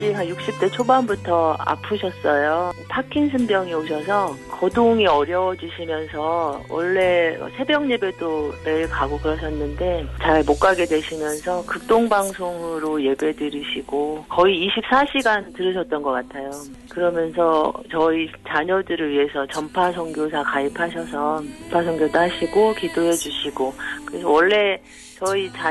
한 60대 초반부터 아프셨어요. 파킨슨병이 오셔서 거동이 어려워지시면서 원래 새벽 예배도 매일 가고 그러셨는데 잘 못 가게 되시면서 극동방송으로 예배 드리시고 거의 24시간 들으셨던 것 같아요. 그러면서 저희 자녀들을 위해서 전파 선교사 가입하셔서 전파 선교도 하시고 기도해 주시고 그래서 원래 저희